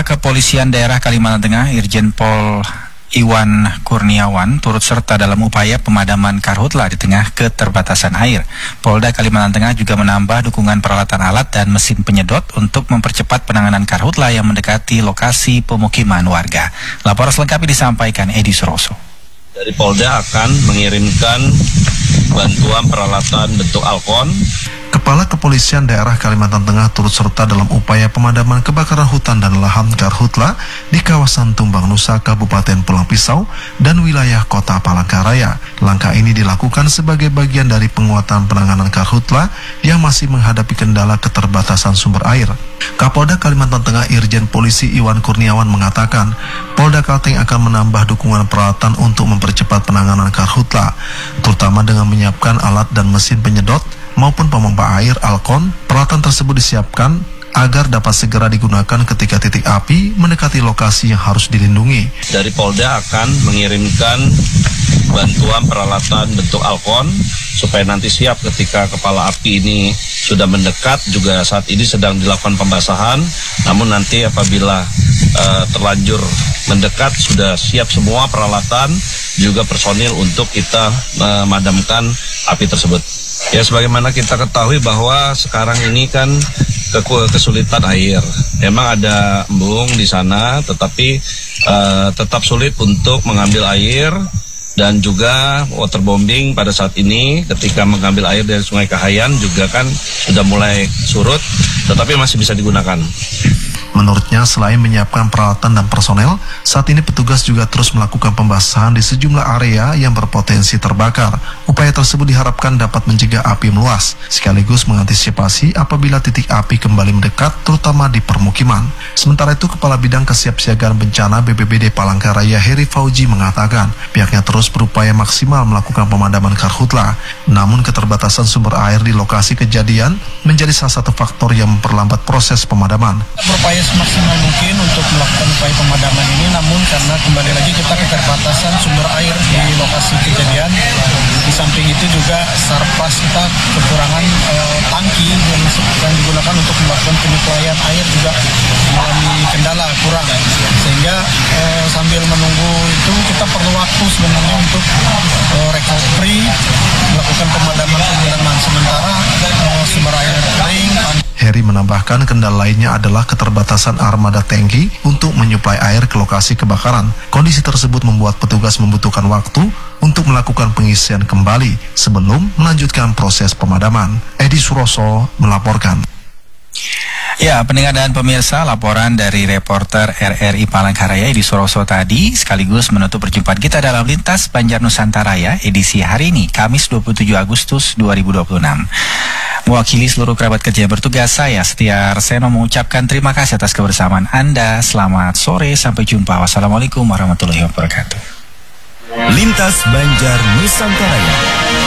Kepala Kepolisian Daerah Kalimantan Tengah, Irjen Pol Iwan Kurniawan turut serta dalam upaya pemadaman karhutla di tengah keterbatasan air. Polda Kalimantan Tengah juga menambah dukungan peralatan alat dan mesin penyedot untuk mempercepat penanganan karhutla yang mendekati lokasi pemukiman warga. Laporan selengkapnya disampaikan Edi Suroso. Dari Polda akan mengirimkan bantuan peralatan bentuk Alkon. Kepala Kepolisian Daerah Kalimantan Tengah turut serta dalam upaya pemadaman kebakaran hutan dan lahan karhutla di kawasan Tumbang Nusa, Kabupaten Pulang Pisau, dan wilayah Kota Palangkaraya. Langkah ini dilakukan sebagai bagian dari penguatan penanganan karhutla yang masih menghadapi kendala keterbatasan sumber air. Kapolda Kalimantan Tengah Irjen Polisi Iwan Kurniawan mengatakan, Polda Kalteng akan menambah dukungan peralatan untuk mempercepat penanganan karhutla, terutama dengan menyiapkan alat dan mesin penyedot maupun pemompa air Alkon. Peralatan tersebut disiapkan agar dapat segera digunakan ketika titik api mendekati lokasi yang harus dilindungi. Dari Polda akan mengirimkan bantuan peralatan bentuk Alkon supaya nanti siap ketika kepala api ini sudah mendekat. Juga saat ini sedang dilakukan pembasahan, namun nanti apabila terlanjur mendekat sudah siap semua peralatan juga personil untuk kita memadamkan api tersebut. Ya, sebagaimana kita ketahui bahwa sekarang ini kan kesulitan air. Memang ada embung di sana, tetapi tetap sulit untuk mengambil air. Dan juga waterbombing pada saat ini ketika mengambil air dari Sungai Kahayan juga kan sudah mulai surut, tetapi masih bisa digunakan. Menurutnya, selain menyiapkan peralatan dan personel, saat ini petugas juga terus melakukan pembasahan di sejumlah area yang berpotensi terbakar. Upaya tersebut diharapkan dapat mencegah api meluas, sekaligus mengantisipasi apabila titik api kembali mendekat, terutama di permukiman. Sementara itu, Kepala Bidang Kesiapsiagaan Bencana BPBD Palangkaraya Heri Fauji mengatakan, pihaknya terus berupaya maksimal melakukan pemadaman karhutla. Namun, keterbatasan sumber air di lokasi kejadian menjadi salah satu faktor yang memperlambat proses pemadaman. Berupaya semaksimal mungkin untuk melakukan upaya pemadaman ini, namun karena kembali lagi kita keterbatasan sumber air di lokasi kejadian. Di samping itu juga sarpas kita kekurangan tangki yang digunakan untuk melakukan penyuplaian air juga mengalami kendala kurang, sehingga sambil menunggu itu kita perlu waktu sebenarnya untuk recovery, melakukan pemadaman sementara sumber air kering. Heri menambahkan kendala lainnya adalah keterbatasan armada tangki untuk menyuplai air ke lokasi kebakaran. Kondisi tersebut membuat petugas membutuhkan waktu untuk melakukan pengisian kembali sebelum melanjutkan proses pemadaman. Edi Suroso melaporkan. Ya, pendengar dan pemirsa, laporan dari reporter RRI Palangkaraya Edi Suroso tadi sekaligus menutup perjumpaan kita dalam Lintas Banjar Nusantara ya, edisi hari ini, Kamis 27 Agustus 2026. Mewakili seluruh kerabat kerja yang bertugas, saya Setia Arseno mengucapkan terima kasih atas kebersamaan Anda. Selamat sore, sampai jumpa. Wassalamualaikum warahmatullahi wabarakatuh. Lintas Banjar Nusantara.